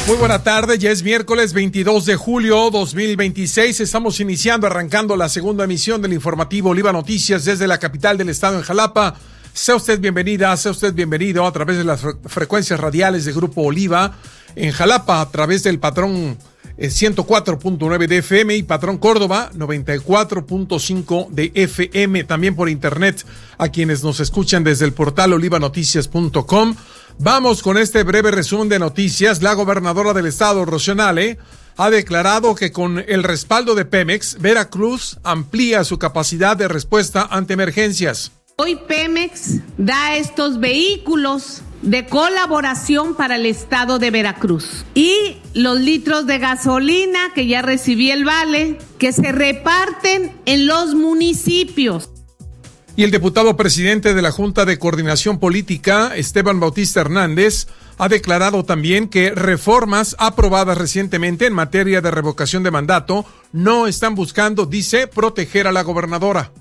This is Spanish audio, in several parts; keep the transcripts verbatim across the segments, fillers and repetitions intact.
Muy buena tarde, ya es miércoles veintidós de julio dos mil veintiséis. Estamos iniciando, arrancando la segunda emisión del informativo Oliva Noticias desde la capital del estado en Jalapa. Sea usted bienvenida, sea usted bienvenido a través de las fre- frecuencias radiales de Grupo Oliva en Jalapa, a través del patrón eh, ciento cuatro punto nueve de F M y patrón Córdoba noventa y cuatro punto cinco de F M. También por internet a quienes nos escuchan desde el portal oliva noticias punto com. Vamos con este breve resumen de noticias. La gobernadora del estado, Rocío Nale, ha declarado que con el respaldo de Pemex, Veracruz amplía su capacidad de respuesta ante emergencias. Hoy Pemex da estos vehículos de colaboración para el estado de Veracruz y los litros de gasolina que ya recibí el vale, que se reparten en los municipios. Y el diputado presidente de la Junta de Coordinación Política, Esteban Bautista Hernández, ha declarado también que reformas aprobadas recientemente en materia de revocación de mandato no están buscando, dice, proteger a la gobernadora.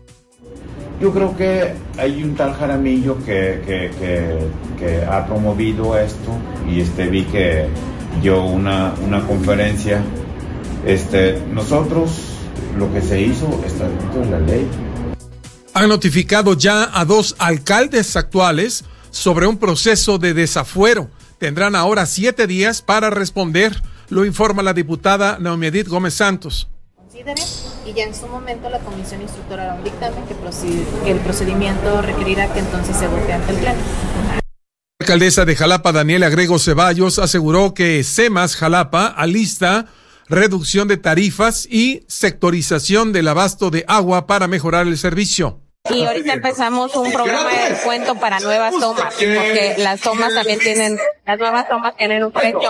Yo creo que hay un tal Jaramillo que, que, que, que ha promovido esto y este vi que dio una, una conferencia. Este, nosotros, lo que se hizo está dentro de la ley. Han notificado ya a dos alcaldes actuales sobre un proceso de desafuero. Tendrán ahora siete días para responder, lo informa la diputada Naomi Edith Gómez Santos. Considere y ya en su momento la comisión instructora hará un dictamen que, proced- que el procedimiento requerirá que entonces se vote ante el pleno. La alcaldesa de Jalapa, Daniela Grego Ceballos, aseguró que SEMAS Jalapa alista reducción de tarifas y sectorización del abasto de agua para mejorar el servicio. Y ahorita empezamos un programa de descuento para nuevas tomas, porque las tomas también tienen, las nuevas tomas tienen un precio.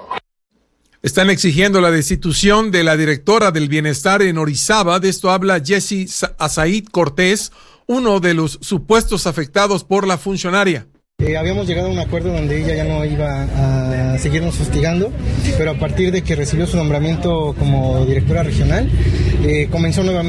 Están exigiendo la destitución de la directora del bienestar en Orizaba. De esto habla Jessy Azaid Cortés, uno de los supuestos afectados por la funcionaria. Eh, habíamos llegado a un acuerdo donde ella ya no iba a seguirnos hostigando, pero a partir de que recibió su nombramiento como directora regional, eh, comenzó nuevamente